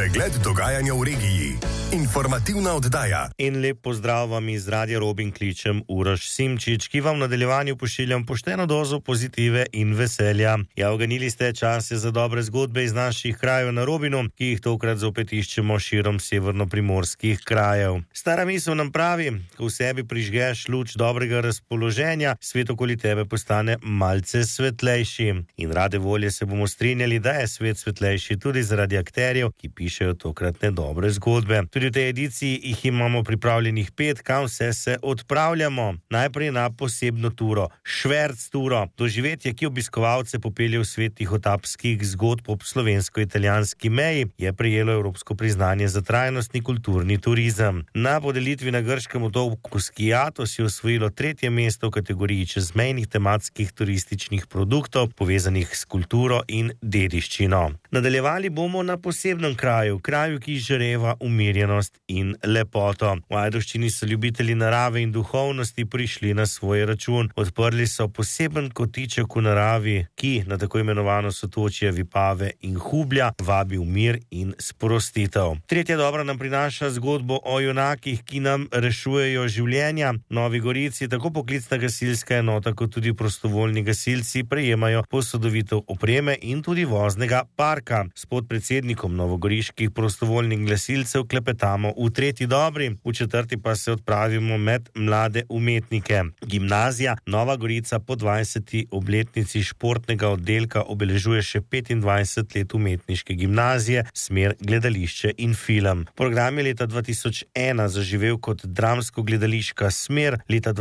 Pregled dogajanja v regiji. Informativna oddaja. In lep pozdrav vam iz Radia Robin, kličem Uroš Simčič, ki vam v nadaljevanju pošiljam pošteno dozo pozitive in veselja. Ja, oganili ste, čas je za dobre zgodbe iz naših krajev na Robinu, ki jih tokrat zopet iščemo širom severnoprimorskih krajev. Stara misel nam pravi, ko v sebi prižgeš luč dobrega razpoloženja, svet okoli tebe postane malce svetlejši. In rade volje se bomo strinjali, da je svet svetlejši tudi zaradi akterjev, ki pišejo tokratne dobre zgodbe. Tudi v tej ediciji jih imamo pripravljenih 5, kam vse se odpravljamo. Najprej na posebno turo, šverc turo, doživetje, ki obiskovalce popelje v svet tihotapskih zgodb ob slovensko-italijanski meji, je prejelo evropsko priznanje za trajnostni kulturni turizem. Na podelitvi na grškem otoku Skiathos je osvojilo 3. mesto v kategoriji čezmejnih tematskih turističnih produktov, povezanih s kulturo in dediščino. Nadaljevali bomo na posebnem kraju, ki žareva umirjenost in lepoto. V Ajdovščini so ljubitelji narave in duhovnosti prišli na svoj račun. Odprli so poseben kotiček v naravi, ki na tako imenovano sotočje Vipave in Hublja vabi v mir in sprostitev. Tretja dobra nam prinaša zgodbo o junakih, ki nam rešujejo življenja. Novi Gorici tako poklicna gasilska enota kot tudi prostovoljni gasilci prejemajo posodobitev opreme in tudi voznega parka. S podpredsednikom novogoriških prostovoljnih gasilcev klepetamo v tretji dobri, v četrti pa se odpravimo med mlade umetnike. Gimnazija Nova Gorica po 20. obletnici športnega oddelka obeležuje še 25 let umetniške gimnazije, smer gledališče in film. Program je leta 2001 zaživel kot dramsko-gledališka smer, leta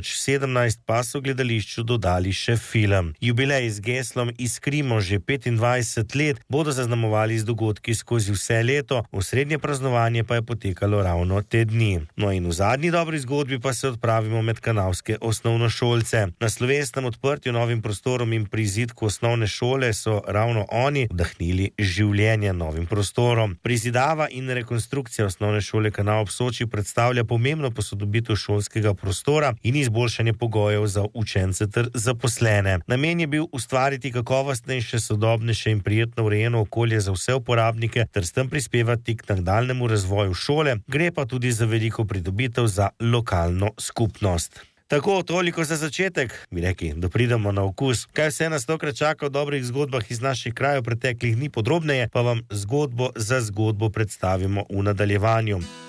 2017 pa so gledališču dodali še film. Jubilej z geslom Iskrimo že 25 let bodo zaznamovali z dogodki skozi vse leto, osrednje praznovanje pa je potekalo ravno te dni. No in v zadnji dobri zgodbi pa se odpravimo med kanavske osnovnošolce. Na slovesnem odprtju novim prostorom in prizidku osnovne šole so ravno oni vdahnili življenje novim prostorom. Prizidava in rekonstrukcija osnovne šole Kanal ob Soči predstavlja pomembno posodobitev šolskega prostora in izboljšanje pogojev za učence ter zaposlene. Namen je bil ustvariti kakovostnejše, sodobnejše in prijetno urejeno okolje za vse uporabnike ter s tem prispevati k nadaljnjemu razvoju šole, gre pa tudi za veliko pridobitev za lokalno skupnost. Tako, toliko za začetek, bi rekli, da pridemo na okus. Kaj vse nas tokrat čaka v dobrih zgodbah iz naših krajev preteklih dni podrobneje, pa vam zgodbo za zgodbo predstavimo v nadaljevanju.